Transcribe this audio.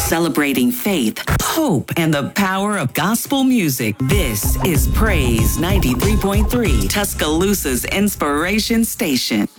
celebrating faith, hope, and the power of gospel music. This is Praise 93.3, Tuscaloosa's inspiration station.